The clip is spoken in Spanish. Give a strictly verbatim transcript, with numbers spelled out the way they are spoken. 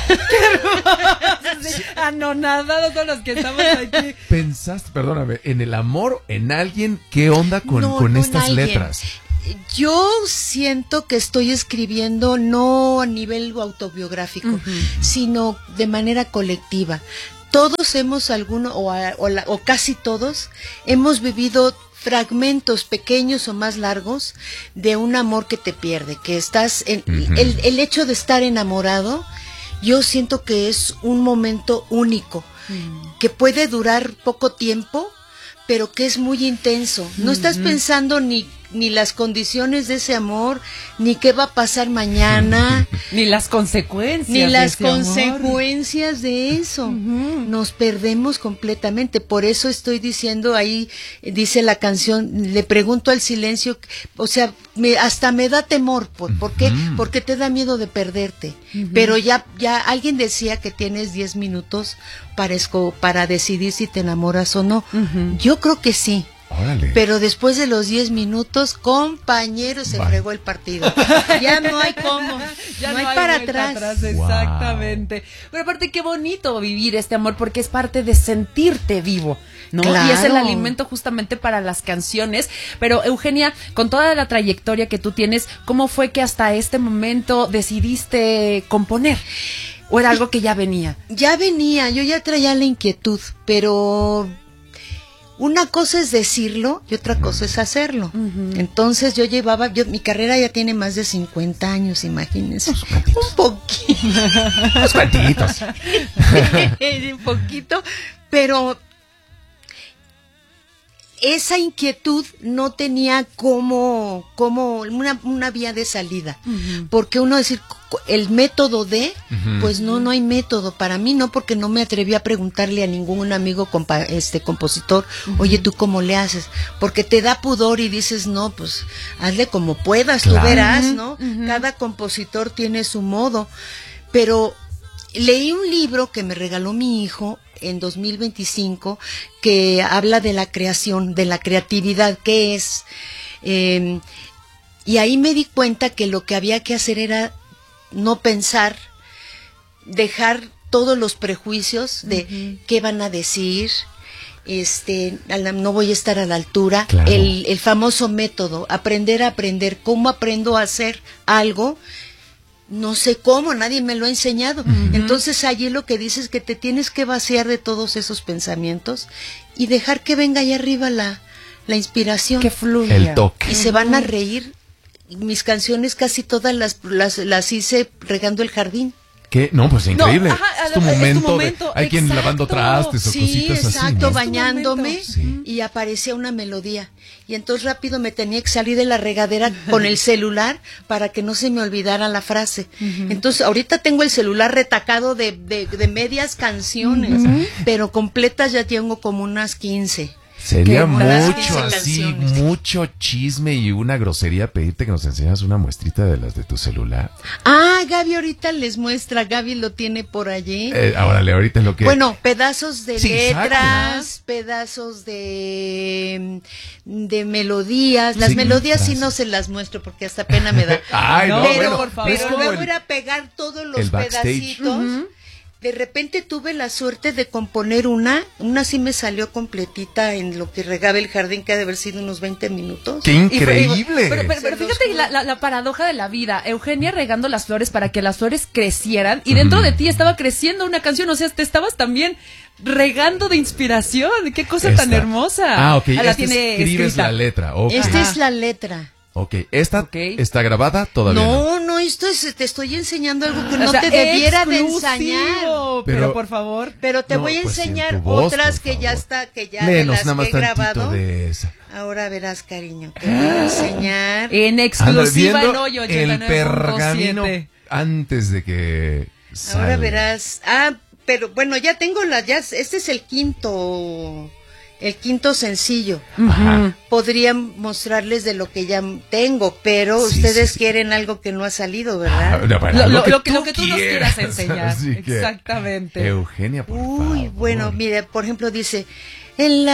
Sí. Anonadados todos los que estamos aquí. ¿Pensaste, perdóname, en el amor, en alguien? ¿Qué onda con, no, con no estas en letras? Yo siento que estoy escribiendo no a nivel autobiográfico, uh-huh. sino de manera colectiva. Todos hemos alguno, o, a, o, la, o casi todos, hemos vivido fragmentos pequeños o más largos de un amor que te pierde, que estás en, uh-huh. el, el hecho de estar enamorado, yo siento que es un momento único, uh-huh. que puede durar poco tiempo, pero que es muy intenso. No uh-huh. estás pensando ni ni las condiciones de ese amor, ni qué va a pasar mañana, ni las consecuencias, ni las de consecuencias amor. de eso. Uh-huh. Nos perdemos completamente. Por eso estoy diciendo ahí, dice la canción, le pregunto al silencio, o sea, me, hasta me da temor. ¿Por, ¿por qué? Uh-huh. Porque te da miedo de perderte. Uh-huh. Pero ya, ya alguien decía que tienes diez minutos para, esco, para decidir si te enamoras o no. Uh-huh. Yo creo que sí. Órale. Pero después de los diez minutos, compañeros, se Bye. fregó el partido. Ya no hay cómo, ya no, no hay, hay para atrás. atrás. Exactamente. Wow. Pero aparte, qué bonito vivir este amor, porque es parte de sentirte vivo, ¿no? Claro. Y es el alimento justamente para las canciones. Pero Eugenia, con toda la trayectoria que tú tienes, ¿cómo fue que hasta este momento decidiste componer? ¿O era algo que ya venía? Ya venía, yo ya traía la inquietud, pero una cosa es decirlo y otra cosa es hacerlo. Uh-huh. Entonces yo llevaba, yo, mi carrera ya tiene más de cincuenta años, imagínense. Un poquito. Unos cuantitos. Un poquito, pero esa inquietud no tenía como, como una, una vía de salida. Uh-huh. Porque uno decir, el método de, uh-huh. pues no, no hay método. Para mí no, porque no me atreví a preguntarle a ningún amigo compa, este compositor, uh-huh. oye, ¿tú cómo le haces? Porque te da pudor y dices, no, pues hazle como puedas, claro. Tú verás, ¿no? Uh-huh. Cada compositor tiene su modo. Pero leí un libro que me regaló mi hijo en dos mil veinticinco, que habla de la creación, de la creatividad, ¿qué es? Eh, y ahí me di cuenta que lo que había que hacer era no pensar, dejar todos los prejuicios de uh-huh. qué van a decir, este, no voy a estar a la altura, claro. el, el famoso método, aprender a aprender, ¿cómo aprendo a hacer algo? No sé cómo, nadie me lo ha enseñado. Uh-huh. Entonces allí lo que dices es que te tienes que vaciar de todos esos pensamientos y dejar que venga allá arriba la, la inspiración. Que fluya. El toque. Y se van a reír. Mis canciones casi todas las, las, las hice regando el jardín. ¿Qué? No, pues increíble. No, ajá, es, tu momento, es tu momento. De, hay exacto. Quien lavando trastes o sí, cositas así. Exacto, ¿no? bañándome sí. Y aparecía una melodía. Y entonces rápido me tenía que salir de la regadera con el celular para que no se me olvidara la frase. Uh-huh. Entonces ahorita tengo el celular retacado de, de, de medias canciones, uh-huh. pero completas ya tengo como unas quince. Sería mucho así, mucho chisme y una grosería pedirte que nos enseñas una muestrita de las de tu celular. Ah, Gaby ahorita les muestra, Gaby lo tiene por allí. Eh, órale, ahorita es lo que... Bueno, pedazos de sí, letras, exacto. Pedazos de, de melodías. Las sí, melodías gracias. Sí no se las muestro porque hasta pena me da. Ay, no, pero, bueno, por favor. Pero luego ir a pegar todos los pedacitos. Uh-huh. De repente tuve la suerte de componer una, una sí me salió completita en lo que regaba el jardín, que ha de haber sido unos veinte minutos. ¡Qué increíble! Fue, pero, pero, pero fíjate la, la, la paradoja de la vida, Eugenia regando las flores para que las flores crecieran y dentro mm. de ti estaba creciendo una canción, o sea, te estabas también regando de inspiración, qué cosa Esta. Tan hermosa. Ah, ok, la esta tiene escribes escrita. La letra. Okay. Esta es la letra. Ok, ¿esta okay. está grabada todavía? No, no, esto es, te estoy enseñando algo que o no sea, te debiera exclusivo, de enseñar. Pero, pero por favor. Pero te no, voy a pues enseñar voz, otras que ya está, que ya Menos, las nada más que he grabado. De esa. Ahora verás, cariño, te voy a enseñar. En exclusiva en Hoy el pergamino antes de que salga. Ahora verás. Ah, pero bueno, ya tengo las, ya, este es el quinto... El quinto sencillo. Ajá. Podría mostrarles de lo que ya tengo, pero sí, ustedes sí, sí. quieren algo que no ha salido, ¿verdad? Ah, no, bueno, lo, lo, lo, que lo, tú lo que tú nos quieras enseñar. Que, exactamente. Eugenia, por Uy, favor. bueno, mire, por ejemplo, dice, en la